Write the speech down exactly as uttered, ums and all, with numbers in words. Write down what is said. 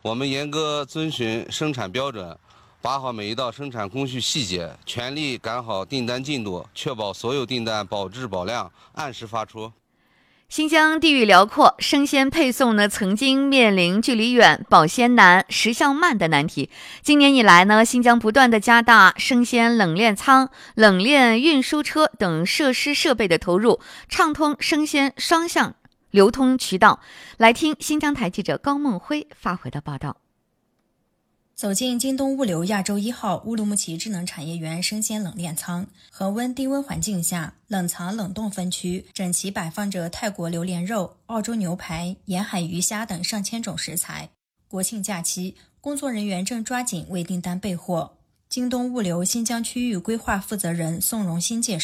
我们严格遵循生产标准，把好每一道生产工序细节，全力赶好订单进度，确保所有订单保质保量，按时发出。 新疆地域辽阔，生鲜配送呢曾经面临距离远、保鲜难、时效慢的难题。今年以来呢，新疆不断的加大生鲜冷链仓、冷链运输车等设施设备的投入，畅通生鲜双向流通渠道。来听新疆台记者高梦辉发回的报道。 走进京东物流亚洲一号乌鲁木齐智能产业园生鲜冷链仓，恒温低温环境下，冷藏冷冻分区整齐摆放着泰国榴莲肉、澳洲牛排、沿海鱼虾等上千种食材。国庆假期，工作人员正抓紧为订单备货。京东物流新疆区域规划负责人宋荣新介绍，